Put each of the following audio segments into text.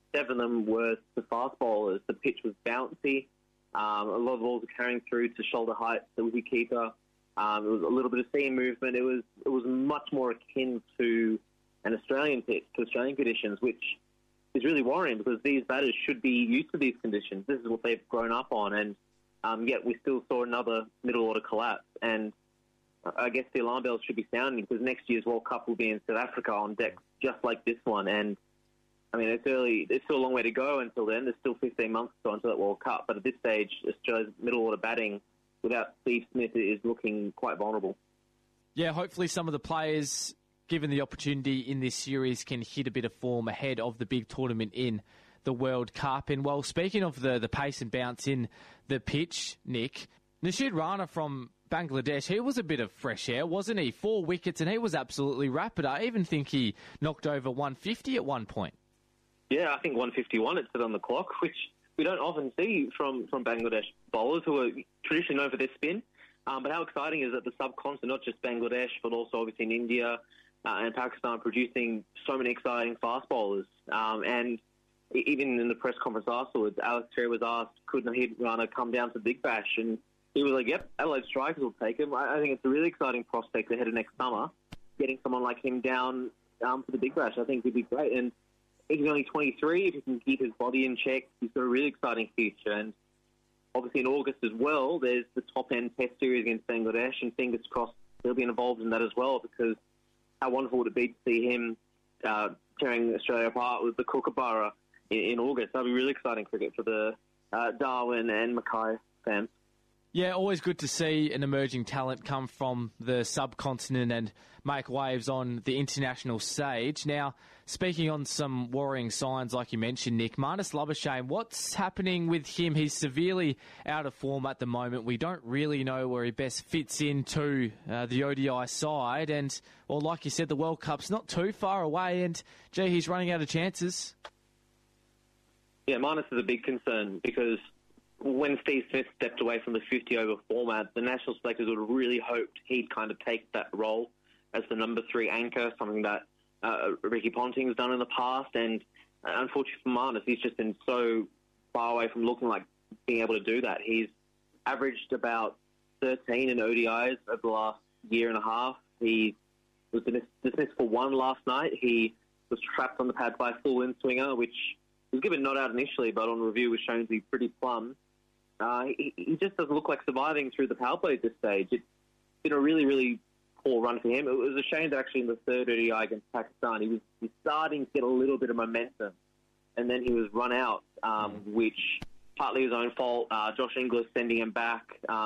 7 of them were to fast bowlers. The pitch was bouncy. A lot of balls were carrying through to shoulder height, the wicketkeeper. It was a little bit of seam movement. It was much more akin to an Australian pitch, to Australian conditions, which is really worrying because these batters should be used to these conditions. This is what they've grown up on, and yet we still saw another middle order collapse. And I guess the alarm bells should be sounding because next year's World Cup will be in South Africa on deck just like this one. And I mean, it's early. There's still a long way to go until then. There's still 15 months to go until that World Cup. But at this stage, Australia's middle order batting without Steve Smith is looking quite vulnerable. Yeah, hopefully some of the players, given the opportunity in this series, can hit a bit of form ahead of the big tournament in the World Cup. And, well, speaking of the pace and bounce in the pitch, Nick, Nasheed Rana from Bangladesh, he was a bit of fresh air, wasn't he? 4 wickets and he was absolutely rapid. I even think he knocked over 150 at one point. Yeah, I think 151 it said on the clock, which we don't often see from Bangladesh bowlers who are traditionally known for their spin. But how exciting is that the subcontinent, not just Bangladesh, but also obviously in India and Pakistan, producing so many exciting fast bowlers. And even in the press conference afterwards, Alex Terry was asked, could Nasheed Rana come down to the Big Bash? And he was like, yep, Adelaide Strikers will take him. I think it's a really exciting prospect ahead of next summer. Getting someone like him down for the Big Bash, I think would be great. And he's only 23. If he can keep his body in check, he's got a really exciting future. And obviously in August as well, there's the top-end test series against Bangladesh, and fingers crossed he'll be involved in that as well, because how wonderful would it be to see him tearing Australia apart with the Kookaburra in August. That'll be really exciting cricket for the Darwin and Mackay fans. Yeah, always good to see an emerging talent come from the subcontinent and make waves on the international stage. Now, speaking on some worrying signs, like you mentioned, Nick, Marnus Labuschagne, what's happening with him? He's severely out of form at the moment. We don't really know where he best fits into the ODI side. And, well, like you said, the World Cup's not too far away, and, gee, he's running out of chances. Yeah, Marnus is a big concern because when Steve Smith stepped away from the 50-over format, the national selectors would have really hoped he'd kind of take that role as the number 3 anchor, something that Ricky Ponting's done in the past. And unfortunately for Marnus, he's just been so far away from looking like being able to do that. He's averaged about 13 in ODIs over the last year and a half. He was dismissed for 1 last night. He was trapped on the pad by a full in-swinger, which was given not out initially, but on review was shown to be pretty plumb. He just doesn't look like surviving through the power play at this stage. It's been a really, really poor run for him. It was a shame that actually in the third ODI against Pakistan, he was starting to get a little bit of momentum, and then he was run out, which partly his own fault. Josh Inglis sending him back.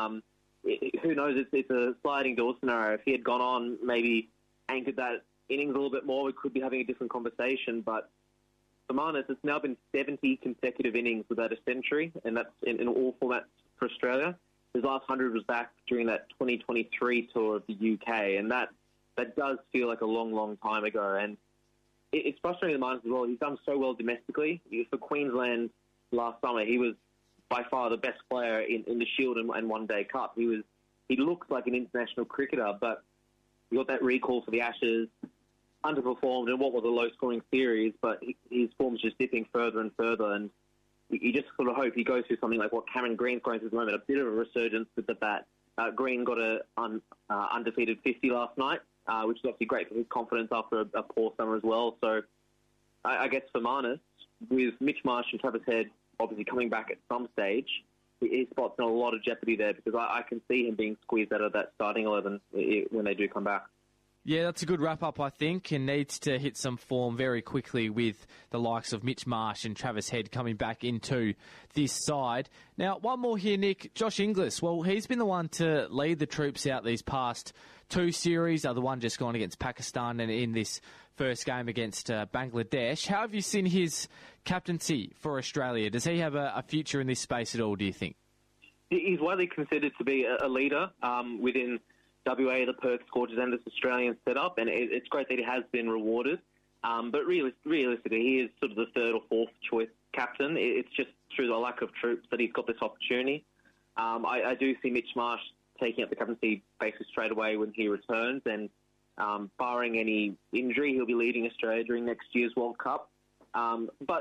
Who knows? It's a sliding door scenario. If he had gone on, maybe anchored that innings a little bit more, we could be having a different conversation. But for Marnus, it's now been 70 consecutive innings without a century, and that's in all formats for Australia. His last 100 was back during that 2023 tour of the UK, and that does feel like a long, long time ago. And it's frustrating to Marnus as well. He's done so well domestically. For Queensland last summer, he was by far the best player in the Shield and One Day Cup. He looks like an international cricketer, but he got that recall for the Ashes, underperformed in what was a low-scoring series, but his form's just dipping further and further, and you just sort of hope he goes through something like what Cameron Green's going through at the moment, a bit of a resurgence with the bat. Green got an undefeated 50 last night, which is obviously great for his confidence after a poor summer as well. So I guess for Marnus, with Mitch Marsh and Travis Head obviously coming back at some stage, his spot's in a lot of jeopardy there, because I can see him being squeezed out of that starting 11 when they do come back. Yeah, that's a good wrap-up, I think, and needs to hit some form very quickly with the likes of Mitch Marsh and Travis Head coming back into this side. Now, one more here, Nick. Josh Inglis, well, he's been the one to lead the troops out these past 2 series, the one just gone against Pakistan and in this first game against Bangladesh. How have you seen his captaincy for Australia? Does he have a future in this space at all, do you think? He's widely considered to be a leader within WA, the Perth Scorchers, and this Australian setup, and it's great that he has been rewarded. But realistically, he is sort of the 3rd or 4th choice captain. It's just through the lack of troops that he's got this opportunity. I do see Mitch Marsh taking up the captaincy basically straight away when he returns, and barring any injury, he'll be leading Australia during next year's World Cup. But